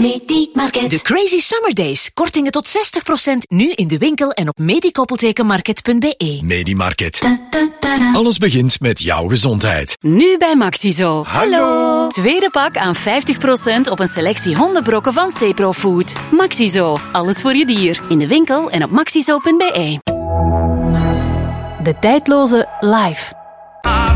Medimarket. De Crazy Summer Days. Kortingen tot 60%. Nu in de winkel en op medikoppeltekenmarket.be. Medimarket. Alles begint met jouw gezondheid. Nu bij Maxizo. Hallo. Tweede pak aan 50% op een selectie hondenbrokken van Ceprofood. Maxizo. Alles voor je dier. In de winkel en op maxizo.be. De tijdloze Live.